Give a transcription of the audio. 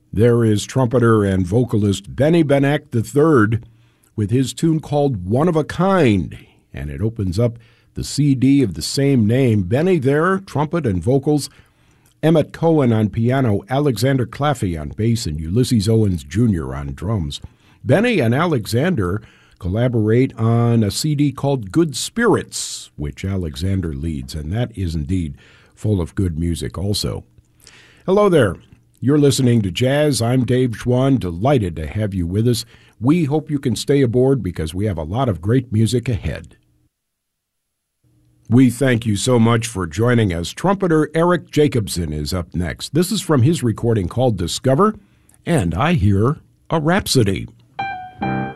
There is trumpeter and vocalist Benny Benek III with his tune called One of a Kind, and it opens up the CD of the same name. Benny there, trumpet and vocals, Emmett Cohen on piano, Alexander Claffey on bass, and Ulysses Owens Jr. on drums. Benny and Alexander collaborate on a CD called Good Spirits, which Alexander leads, and that is indeed full of good music also. Hello there. You're listening to Jazz. I'm Dave Schwann, delighted to have you with us. We hope you can stay aboard because we have a lot of great music ahead. We thank you so much for joining us. Trumpeter Eric Jacobson is up next. This is from his recording called Discover, and I hear a Rhapsody.